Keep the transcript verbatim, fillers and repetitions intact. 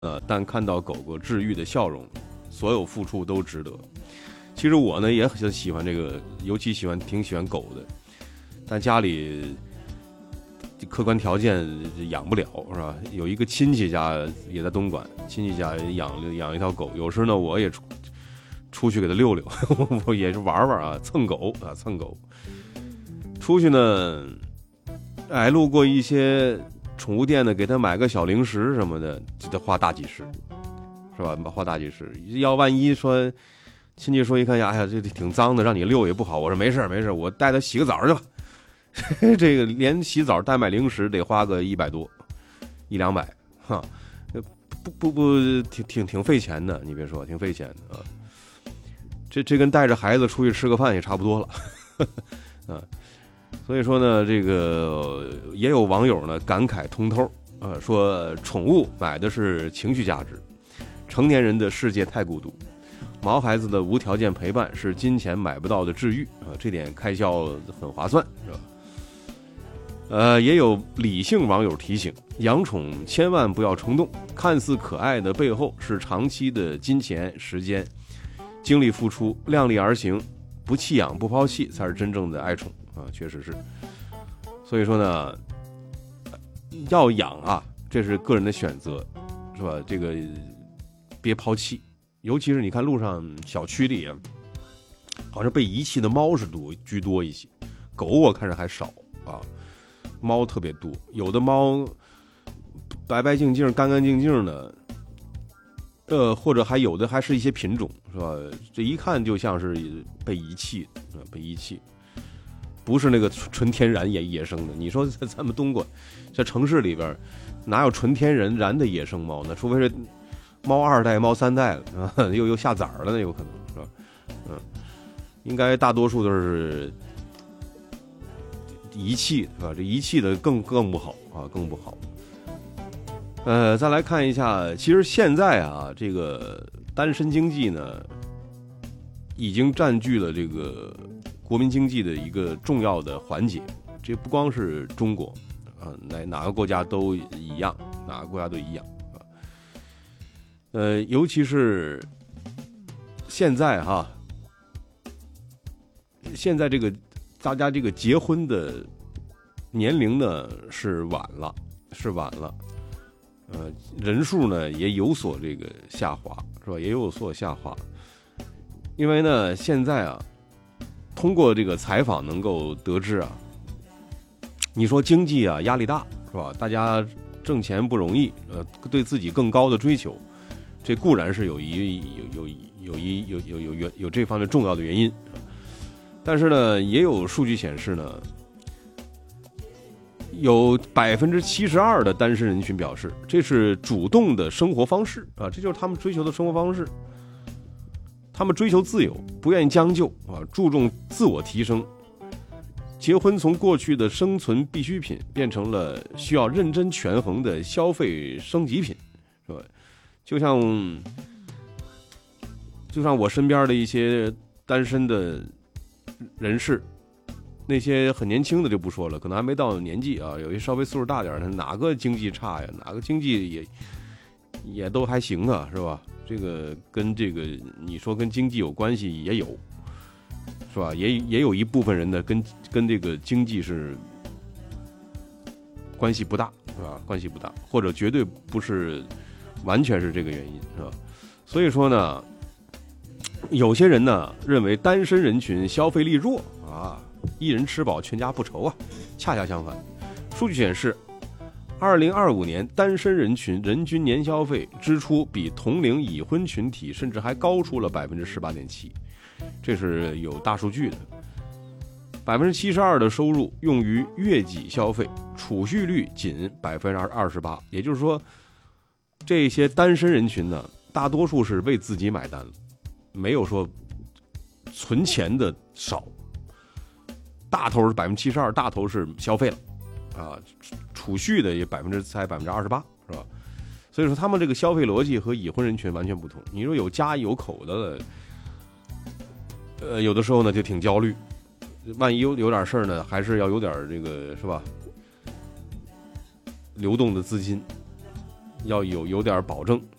呃，但看到狗狗治愈的笑容，所有付出都值得。其实我呢也很喜欢这个，尤其喜欢挺喜欢狗的，但家里客观条件养不了，是吧？有一个亲戚家也在东莞，亲戚家养养一条狗，有时呢我也出出去给它遛遛，我也是玩玩啊，蹭狗啊，蹭狗。出去呢，哎，路过一些宠物店呢，给它买个小零食什么的，就得花大几十，是吧？花大几十，要万一说亲戚说一看呀，哎呀，这挺脏的，让你遛也不好。我说没事没事，我带它洗个澡去吧。这个连洗澡带买零食得花个一百多，一两百，哈，不不不，挺挺挺费钱的。你别说，挺费钱的啊。这这跟带着孩子出去吃个饭也差不多了，啊。所以说呢，这个也有网友呢感慨通透啊，说宠物买的是情绪价值，成年人的世界太孤独，毛孩子的无条件陪伴是金钱买不到的治愈啊，这点开销很划算，是吧？呃，也有理性网友提醒，养宠千万不要冲动，看似可爱的背后是长期的金钱、时间、精力付出，量力而行，不弃养不抛弃才是真正的爱宠啊，确实是。所以说呢，要养啊，这是个人的选择，是吧？这个别抛弃，尤其是你看路上小区里啊，好像被遗弃的猫是多居多一些，狗我看着还少啊。猫特别多，有的猫白白净净、干干净净的，呃，或者还有的还是一些品种，是吧？这一看就像是被遗弃，被遗弃，不是那个纯天然野野生的。你说在咱们东莞，在城市里边，哪有纯天然然的野生猫呢？除非是猫二代、猫三代了，啊、又又下崽了，那有可能是吧？嗯，应该大多数都是遗弃，是吧？这遗弃的更更不好啊，更不好。呃，再来看一下，其实现在啊，这个单身经济呢，已经占据了这个国民经济的一个重要的环节。这不光是中国啊，哪哪个国家都一样，哪个国家都一样啊。呃，尤其是现在哈，现在这个。大家这个结婚的年龄呢是晚了，是晚了，呃，人数呢也有所这个下滑，是吧？也有所下滑，因为呢，现在啊，通过这个采访能够得知啊，你说经济啊压力大，是吧？大家挣钱不容易，呃，对自己更高的追求，这固然是有一有有有一有有有有有这方面重要的原因。但是呢，也有数据显示呢，有百分之七十二的单身人群表示，这是主动的生活方式啊，这就是他们追求的生活方式。他们追求自由，不愿意将就啊，注重自我提升。结婚从过去的生存必需品变成了需要认真权衡的消费升级品，是吧？就像就像我身边的一些单身的人士，那些很年轻的就不说了，可能还没到年纪啊，有些稍微岁数大点的，哪个经济差呀？哪个经济也也都还行啊，是吧？这个跟这个你说跟经济有关系也有，是吧？也也有一部分人呢，跟跟这个经济是关系不大，是吧？关系不大，或者绝对不是完全是这个原因，是吧？所以说呢。有些人呢认为单身人群消费力弱啊，一人吃饱全家不愁啊，恰恰相反。数据显示，二零二五年单身人群人均年消费支出比同龄已婚群体甚至还高出了百分之十八点七，这是有大数据的。百分之七十二的收入用于月己消费，储蓄率仅百分之二十八，也就是说，这些单身人群呢，大多数是为自己买单了。没有说存钱的少，大头是百分之七十二，大头是消费了，啊，储蓄的也百分之才百分之二十八，是吧？所以说他们这个消费逻辑和已婚人群完全不同。你说有家有口的了，呃，有的时候呢就挺焦虑，万一有有点事儿呢，还是要有点这个是吧？流动的资金， 要有有点保证，